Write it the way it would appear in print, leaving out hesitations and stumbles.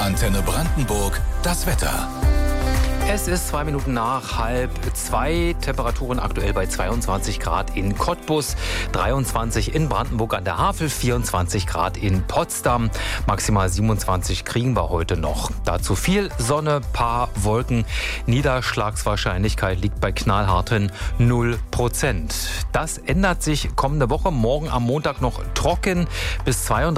Antenne Brandenburg, das Wetter. Es ist 2 Minuten nach 1:30. Temperaturen aktuell bei 22 Grad in Cottbus, 23 in Brandenburg an der Havel, 24 Grad in Potsdam. Maximal 27 kriegen wir heute noch. Dazu viel Sonne, paar Wolken. Niederschlagswahrscheinlichkeit liegt bei knallharten 0%. Das ändert sich kommende Woche. Morgen am Montag noch trocken bis 32